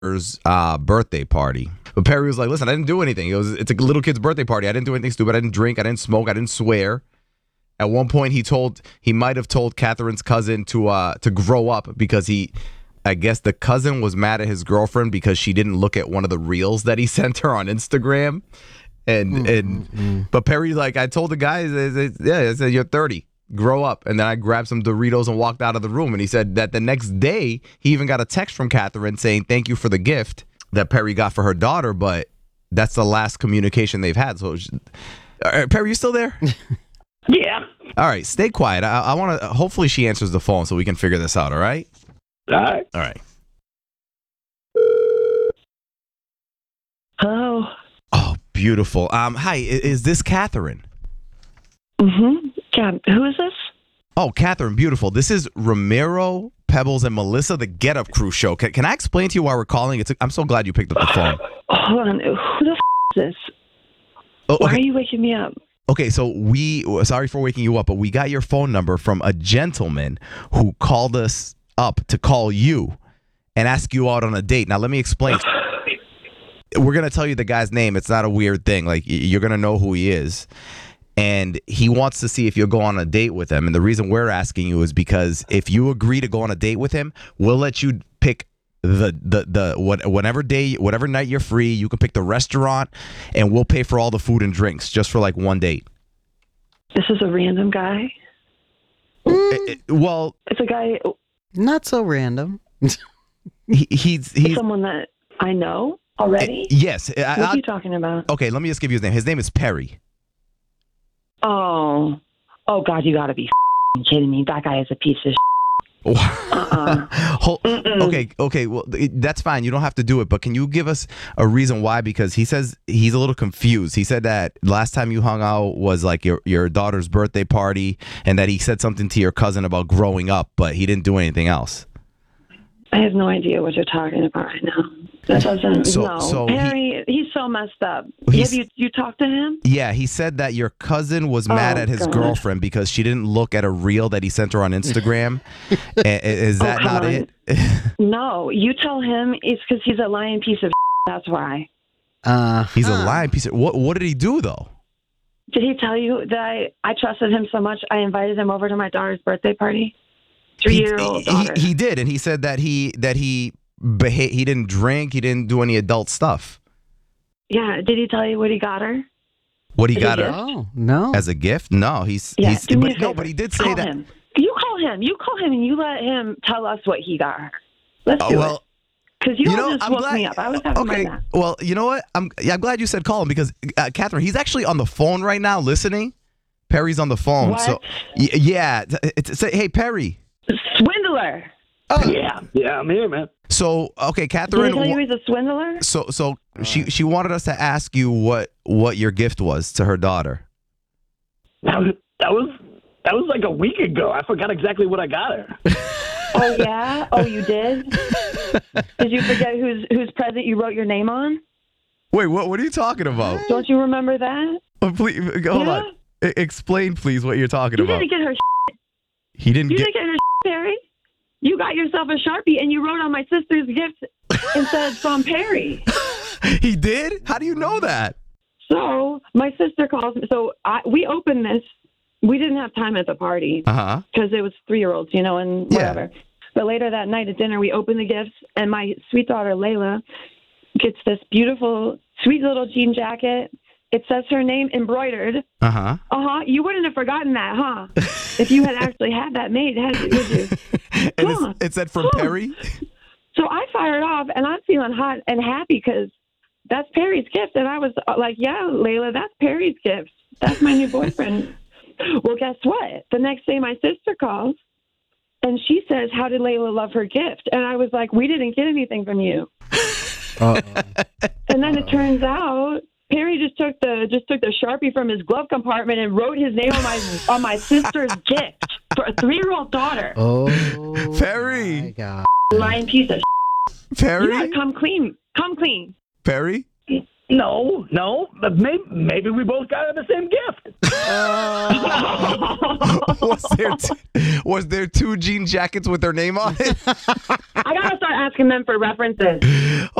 birthday party. But Perry was like, listen, I didn't do anything. It was, it's a little kid's birthday party. I didn't do anything stupid. I didn't drink. I didn't smoke. I didn't swear. At one point, he might have told Catherine's cousin to grow up because I guess the cousin was mad at his girlfriend because she didn't look at one of the reels that he sent her on Instagram. But Perry's like, I told the guys, I said, you're 30. Grow up. And then I grabbed some Doritos and walked out of the room. And he said that the next day, he even got a text from Catherine saying, thank you for the gift that Perry got for her daughter. But that's the last communication they've had. So, Perry, you still there? Yeah. All right. Stay quiet. I want to, hopefully she answers the phone so we can figure this out. All right? All right. All right. Hello. Oh, beautiful. Hi, is this Catherine? Mm-hmm. Yeah, who is this? Oh, Catherine, beautiful. This is Ramiro, Pebbles, and Melissa, the Get Up Crew show. Can I explain to you why we're calling? I'm so glad you picked up the phone. Hold on. Who the is this? Oh, okay. Why are you waking me up? Okay, so sorry for waking you up, but we got your phone number from a gentleman who called us up to call you and ask you out on a date. Now, let me explain. We're going to tell you the guy's name. It's not a weird thing. Like, you're going to know who he is. And he wants to see if you'll go on a date with him. And the reason we're asking you is because if you agree to go on a date with him, we'll let you pick whatever night you're free. You can pick the restaurant, and we'll pay for all the food and drinks just for like one date. This is a random guy? Well, It's a guy, Not so random. he's someone that I know already? yes. What are you talking about? Okay, let me just give you his name. His name is Perry. Oh God, you gotta be kidding me. That guy is a piece of Okay. Well, that's fine. You don't have to do it. But can you give us a reason why? Because he says he's a little confused. He said that last time you hung out was like your daughter's birthday party, and that he said something to your cousin about growing up, but he didn't do anything else. I have no idea what you're talking about right now. That doesn't. So Harry, he's so messed up. Have you talked to him? Yeah, he said that your cousin was mad at his girlfriend because she didn't look at a reel that he sent her on Instagram. Is that not it? No, you tell him it's because he's a lying piece of. That's why. He's a lying piece of. What did he do though? Did he tell you that I trusted him so much I invited him over to my daughter's birthday party? 3-year-old daughter. He did, and he said that he didn't drink, he didn't do any adult stuff. Yeah, did he tell you what he got her? What he got her? Oh, no. As a gift? No, but he did say call that. Him. You call him, and you let him tell us what he got her. Let's do it. Because you just woke me up. I was having my nap. Well, you know what? I'm glad you said call him because Catherine, he's actually on the phone right now listening. Perry's on the phone. What? So yeah, hey Perry. Swindler. Oh yeah, I'm here, man. So okay, Catherine. Did I tell you he's a swindler? So she wanted us to ask you what your gift was to her daughter. That was like a week ago. I forgot exactly what I got her. Oh yeah. Oh, you did. Did you forget whose present you wrote your name on? Wait, what are you talking about? Don't you remember that? Please, hold on. Explain, please, what you're talking about. You didn't get her. He didn't. You didn't get her, Perry. You got yourself a Sharpie and you wrote on my sister's gift and said from Perry. He did? How do you know that? So my sister calls me. So we opened this. We didn't have time at the party because it was 3-year-olds, and whatever. Yeah. But later that night at dinner, we opened the gifts, and my sweet daughter Layla gets this beautiful, sweet little jean jacket. It says her name embroidered. You wouldn't have forgotten that, huh? If you had actually had that made, would you? And it said from Perry? So I fired off, and I'm feeling hot and happy because that's Perry's gift. And I was like, yeah, Layla, that's Perry's gift. That's my new boyfriend. Well, guess what? The next day my sister calls, and she says, how did Layla love her gift? And I was like, we didn't get anything from you. And then it turns out Perry just took the Sharpie from his glove compartment and wrote his name on my sister's gift for a 3-year-old daughter. Oh, Perry! My God. Lying piece of Perry, you gotta come clean. Come clean. Perry. No, but maybe we both got her the same gift. Was there 2 jean jackets with their name on it? I gotta start asking them for references.